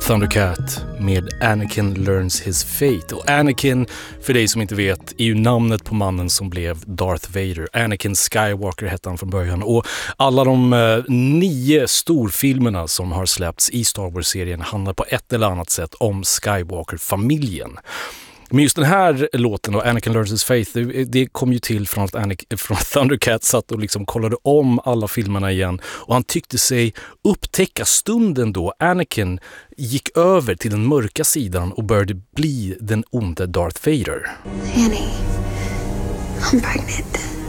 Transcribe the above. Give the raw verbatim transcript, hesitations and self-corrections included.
Thundercat med Anakin Learns His Fate. Och Anakin, för dig som inte vet, är ju namnet på mannen som blev Darth Vader. Anakin Skywalker hette han från början. Och alla de eh, nio storfilmerna som har släppts i Star Wars-serien handlar på ett eller annat sätt om Skywalker-familjen. Men just den här låten och Anakin Learns His Faith, det, det kom ju till från att Anakin, från Thundercat satt och liksom kollade om alla filmerna igen. Och han tyckte sig upptäcka stunden då Anakin gick över till den mörka sidan och började bli den onde Darth Vader. Annie, I'm pregnant.